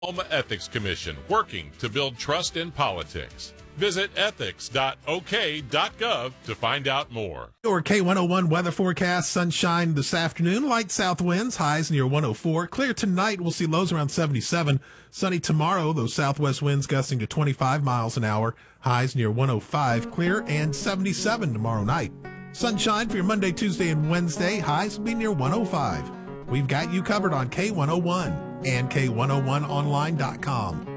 Oklahoma Ethics Commission, working to build trust in politics. Visit ethics.ok.gov to find out more. Your K101 weather forecast: sunshine this afternoon, light south winds, highs near 104. Clear tonight, we'll see lows around 77. Sunny tomorrow, those southwest winds gusting to 25 miles an hour, highs near 105. Clear and 77 tomorrow night. Sunshine for your Monday, Tuesday, and Wednesday, highs will be near 105. We've got you covered on K101 and K101online.com.